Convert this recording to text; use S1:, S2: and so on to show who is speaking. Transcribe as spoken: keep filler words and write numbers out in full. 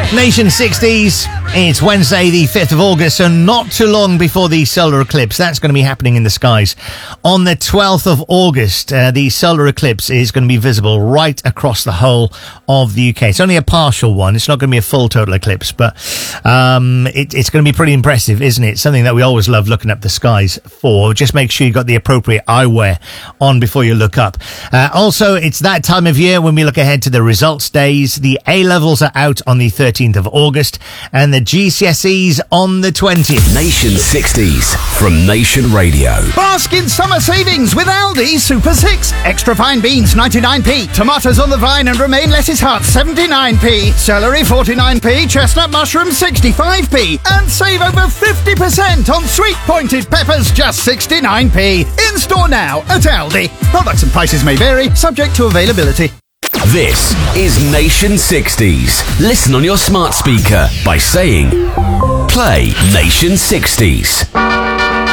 S1: Nation sixties, it's Wednesday the fifth of August, so not too long before the solar eclipse. That's going to be happening in the skies. On the twelfth of August, uh, the solar eclipse is going to be visible right across the whole of the U K. It's only a partial one. It's not going to be a full total eclipse, but um, it, it's going to be pretty impressive, isn't it? Something that we always love looking up the skies for. Just make sure you've got the appropriate eyewear on before you look up. Uh, also, it's that time of year when we look ahead to the results days. The A-levels are out on the thirteenth of August and the G C S Es on the twentieth.
S2: Nation sixties from Nation Radio.
S3: Bask in summer savings with Aldi Super six. Extra fine beans ninety-nine p, tomatoes on the vine and romaine lettuce heart seventy-nine p, celery forty-nine p, chestnut mushroom sixty-five p, and save over fifty percent on sweet pointed peppers just sixty-nine p. In store now at Aldi. Products and prices may vary, subject to availability.
S2: This is Nation sixties. Listen on your smart speaker by saying, play Nation sixties.